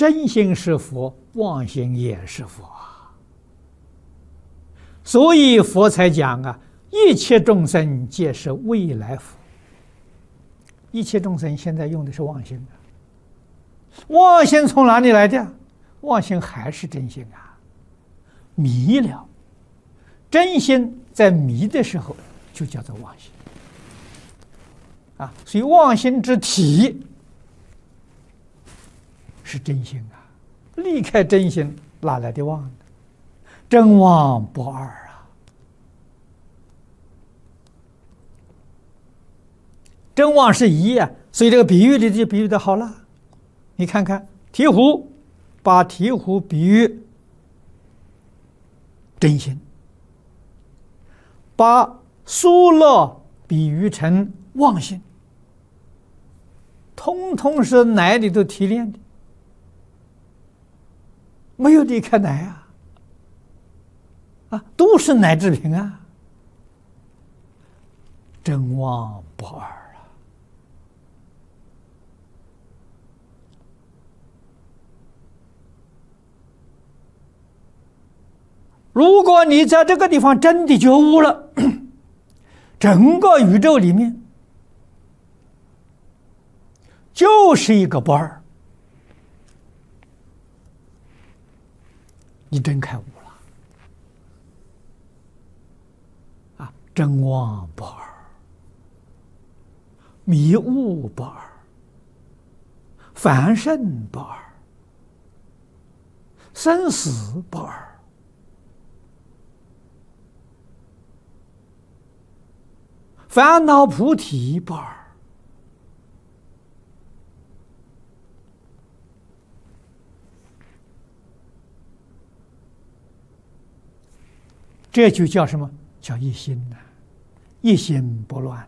真心是佛，妄心也是佛啊。所以佛才讲啊，一切众生皆是未来佛。一切众生现在用的是妄心啊，妄心从哪里来的？妄心还是真心啊，迷了。真心在迷的时候，就叫做妄心啊。所以妄心之体是真心啊，离开真心哪来的妄呢？真妄不二啊，真妄是一啊。所以这个比喻里就比喻的好了，你看看醍醐，把醍醐比喻真心，把疏勒比喻成妄心，通通是奶里头提炼的，没有离开奶啊，都是奶制品啊，真妄不二啊。如果你在这个地方真的觉悟了，整个宇宙里面就是一个不二，你真开悟了啊！真妄不二，迷悟不二，凡圣不二，生死不二。烦恼菩提不二，这就叫什么？叫一心呐，一心不乱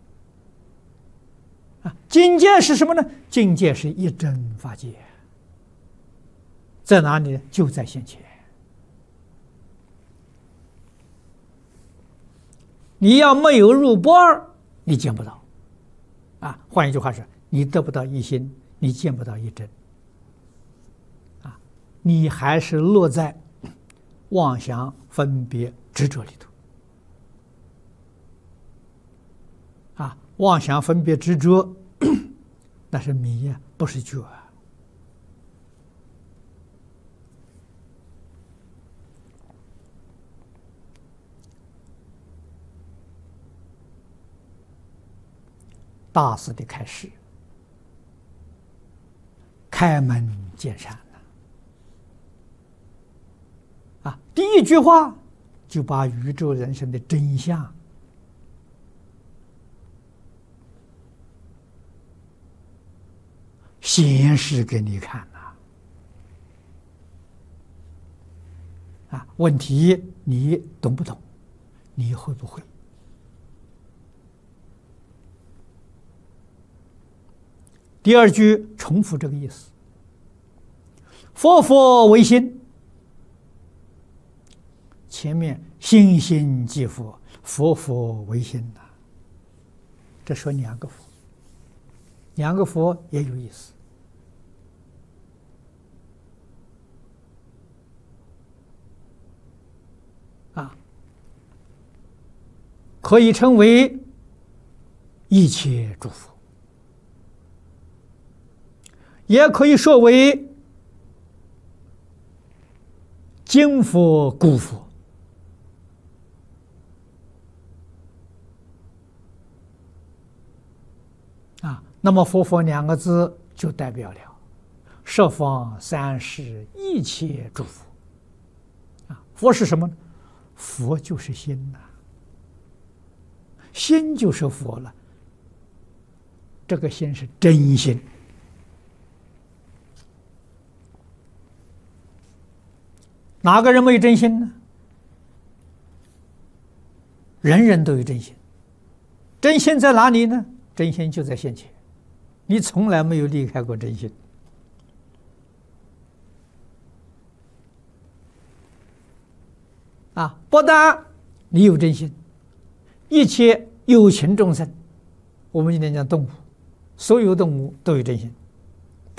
呐。境界是什么呢？境界是一真法界，在哪里呢？就在现前。你要没有入不二，你见不到啊。换一句话说，你得不到一心，你见不到一真啊，你还是落在妄想分别执着里头啊。妄想分别执着那是迷呀，不是觉啊。大师的开示，开门见山啊！第一句话就把宇宙人生的真相显示给你看啊！问题你懂不懂？你会不会？第二句重复这个意思，佛佛为心，前面心心即佛，佛佛为心呐，这说两个佛，两个佛也有意思啊，可以称为一切诸佛，也可以说为今佛古佛啊。那么佛佛两个字就代表了十方三世一切诸佛啊。佛是什么呢？佛就是心呐，心就是佛了。这个心是真心。哪个人没有真心呢？人人都有真心。真心在哪里呢？真心就在现前，你从来没有离开过真心啊！不但你有真心，一切有情众生，我们今天讲动物，所有动物都有真心。